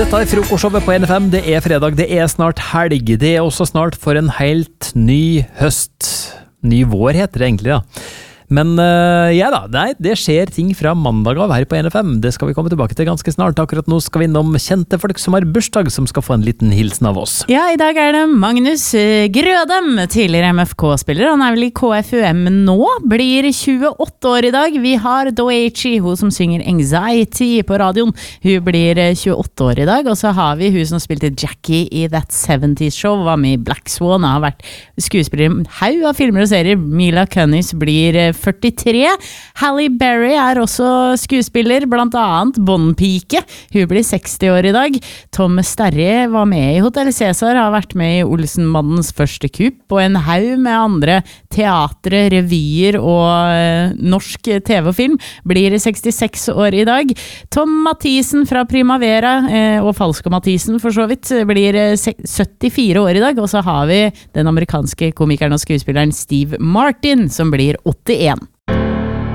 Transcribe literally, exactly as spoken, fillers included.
Dette er frokostshowet på N F M. Det er fredag, det er snart helg. Det er også snart for en helt ny høst. Ny vår heter det egentlig, da. Men uh, ja da, nei, det skjer ting fra mandag av her på N F M. Det skal vi komme tilbake til ganske snart. Akkurat nå skal vi innom kjente folk som har bursdag, som skal få en liten hilsen av oss. Ja, i dag er det Magnus Grødem, tidligere M F K-spiller. Han er vel i K F U M nå, blir tjueåtte år i dag. Vi har Doechi, hun som synger Anxiety på radioen. Hun blir tjueåtte år i dag, og så har vi hun som spilte Jackie i That seventies Show, var med i Black Swan, har vært skuespiller i haug av filmer og serier. Mila Kunis blir førtitre. Halle Berry er også skuespiller, blant annet Bond-pike. Hun blir seksti år i dag. Tom Sterri var med i Hotel Cæsar, har vært med i Olsenmannens første kupp, og en haug med andre teatre, revyer og eh, norsk T V og film. Blir sekstiseks år i dag. Tom Mathisen fra Primavera, eh, og Falsko Mathisen for så vidt, blir syttifire år i dag. Og så har vi den amerikanske komikeren og skuespilleren Steve Martin, som blir åttien.